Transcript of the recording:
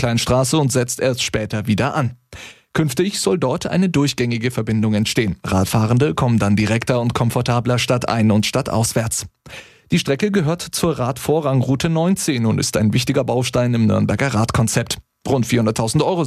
Kleinstraße und setzt erst später wieder an. Künftig soll dort eine durchgängige Verbindung entstehen. Radfahrende kommen dann direkter und komfortabler stadtein- und stadtauswärts. Die Strecke gehört zur Radvorrangroute 19 und ist ein wichtiger Baustein im Nürnberger Radkonzept. Rund 400.000 €